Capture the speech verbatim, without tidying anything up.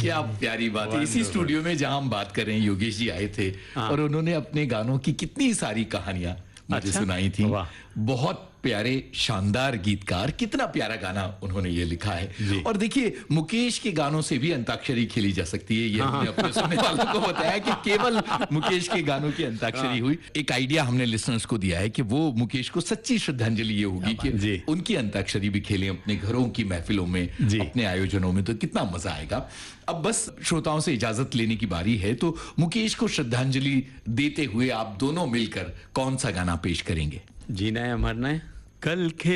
क्या प्यारी बात है। इसी स्टूडियो में जहां हम बात कर रहे हैं योगेश जी आए थे और उन्होंने अपने गानों की कितनी सारी कहानियां मुझे अच्छा? सुनाई थी। वाह। बहुत प्यारे शानदार गीतकार, कितना प्यारा गाना उन्होंने ये लिखा है। और देखिए मुकेश के गानों से भी अंताक्षरी खेली जा सकती है। ये हमने अपने सुनने वालों को बताया कि केवल मुकेश के गानों की अंताक्षरी हुई। एक आइडिया हमने लिसनर्स को दिया है कि वो मुकेश को सच्ची श्रद्धांजलि ये होगी कि उनकी अंताक्षरी भी खेलें अपने घरों की महफिलों में, अपने आयोजनों में, तो कितना मजा आएगा। अब बस श्रोताओं से इजाजत लेने की बारी है, तो मुकेश को श्रद्धांजलि देते हुए आप दोनों मिलकर कौन सा गाना पेश करेंगे? जीना है मरना है, कल खे